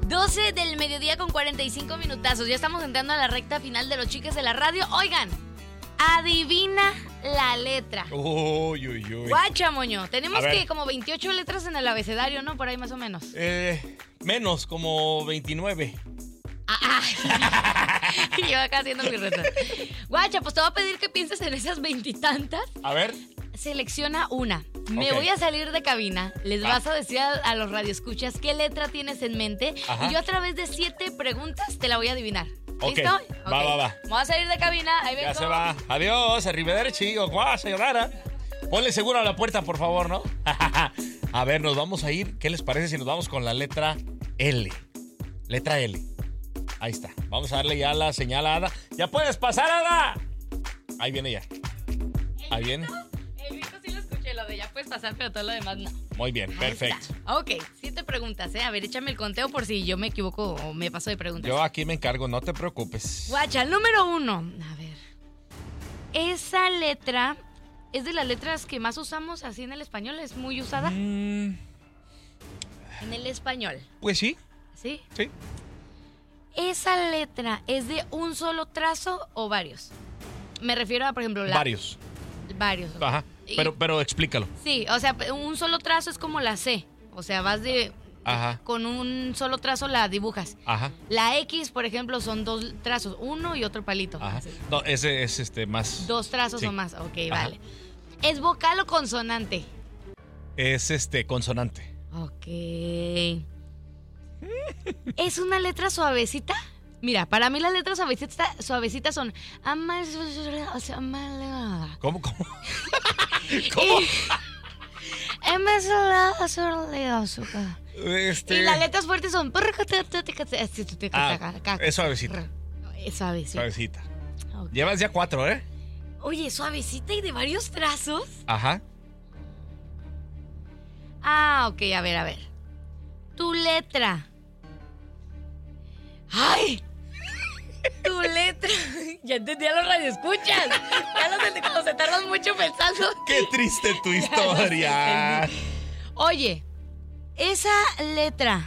12 del mediodía con 45 minutazos. Ya estamos entrando a la recta final de los Chiques de la Radio. Oigan, adivina la letra. Uy, uy, uy. Guacha, moño. Tenemos que como 28 letras en el abecedario, ¿no? Por ahí más o menos. Menos, como 29. Yo acá haciendo mi reto. Guacha, pues te voy a pedir que pienses en esas veintitantas. A ver. Selecciona una. Me voy a salir de cabina. Les vas a decir a los radioescuchas qué letra tienes en mente. Ajá. Y yo a través de 7 preguntas te la voy a adivinar. Ok. ¿Listo? Va. Me voy a salir de cabina. Ahí vengo. Ya se va. Adiós, arrivederci, guau, sayonara. Ponle seguro a la puerta, por favor, ¿no? A ver, nos vamos a ir. ¿Qué les parece si nos vamos con la letra L? Letra L. Ahí está. Vamos a darle ya la señal a Ada. ¡Ya puedes pasar, Ada! Ahí viene ya. Ahí viene. El grito sí lo escuché, lo de ya puedes pasar, pero todo lo demás no. Muy bien, perfecto. Ok, 7 preguntas, A ver, échame el conteo por si yo me equivoco o me paso de preguntas. Yo aquí me encargo, no te preocupes. Guacha, número 1. A ver. Esa letra es de las letras que más usamos así en el español. ¿Es muy usada? En el español. Pues sí. ¿Sí? Sí. ¿Esa letra es de un solo trazo o varios? Me refiero a, por ejemplo, Varios. Varios. Ajá. Pero explícalo. Sí, o sea, un solo trazo es como la C. O sea, vas de... Ajá. Con un solo trazo la dibujas. Ajá. La X, por ejemplo, son 2 trazos, uno y otro palito. Ajá. Así. No, ese es más. 2 trazos Sí. o más. Ok, Ajá. vale. ¿Es vocal o consonante? Es consonante. Ok. ¿Es una letra suavecita? Mira, para mí las letras suavecitas son... ¿Cómo? ¿Cómo? Y las letras fuertes son... Es suavecita. Es suavecita. Suavecita. Okay. Llevas ya 4, ¿eh? Oye, suavecita y de varios trazos. Ajá. Ok, a ver. Tu letra. ¡Ay! Tu letra. Ya entendí a los radioescuchas. Ya los entendí cuando se tardan mucho pensando. ¡Qué triste tu historia! Oye, esa letra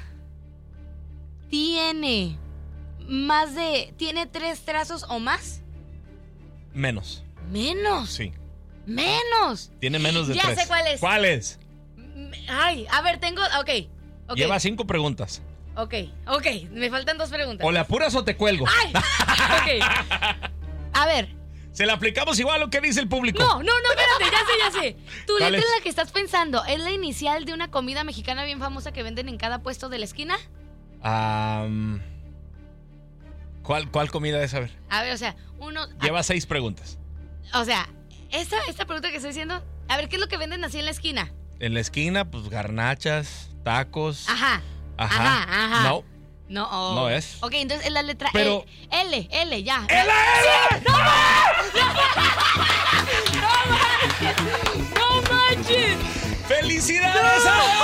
tiene ¿Tiene 3 trazos o más? Menos. Menos. Sí. Menos. Tiene menos de 3. Ya sé cuál es. ¿Cuál es? Ay, a ver, tengo... Ok. Lleva 5 preguntas. Ok, me faltan 2 preguntas. O le apuras o te cuelgo. ¡Ay! Ok. A ver. Se la aplicamos igual a lo que dice el público. No, espérate, ya sé. Tu ¿Cuál letra es? en la que estás pensando, ¿es la inicial de una comida mexicana bien famosa que venden en cada puesto de la esquina? ¿Cuál comida es? A ver. A ver, o sea, Lleva 6 preguntas. O sea, esta pregunta que estoy haciendo, a ver, ¿qué es lo que venden así en la esquina? En la esquina, pues garnachas, tacos. Ajá. No. No. No es. Ok, entonces es la letra Pero... L, ya. ¡L! ¡No manches! ¡Felicidades!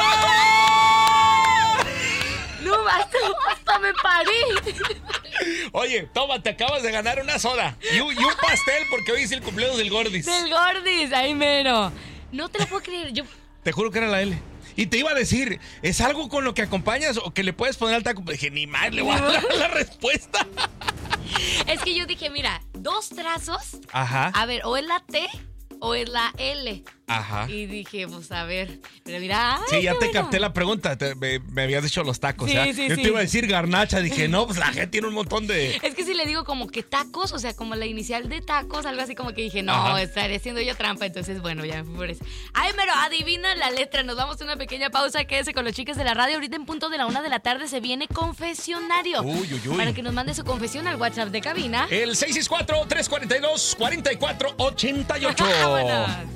No, hasta me paré. Oye, toma, te acabas de ganar una soda y un pastel porque hoy es el cumpleaños del Gordis. Del Gordis, ahí mero. No te lo puedo creer. Te juro que era la L. Y te iba a decir, ¿es algo con lo que acompañas o que le puedes poner al taco? Dije, ni más, le voy a dar la respuesta. Es que yo dije, mira, 2 trazos. Ajá. A ver, o es la T o es la L. Ajá. Y dije, pues a ver. Pero mira. Sí, ya te bueno. capté la pregunta. Me habías dicho los tacos. Sí, ¿ya? sí, Yo sí. te iba a decir garnacha. Dije, no, pues la gente tiene un montón de... Es que si le digo como que tacos, o sea, como la inicial de tacos, algo así como que dije, no, Ajá. estaré haciendo yo trampa. Entonces, bueno, ya por eso. Ay, pero adivina la letra. Nos vamos a una pequeña pausa. Quédese con los chicos de la radio. Ahorita en punto de la 1 de la tarde se viene confesionario. Uy. Para que nos mande su confesión al WhatsApp de cabina. El 664-342-4488. Vámonos.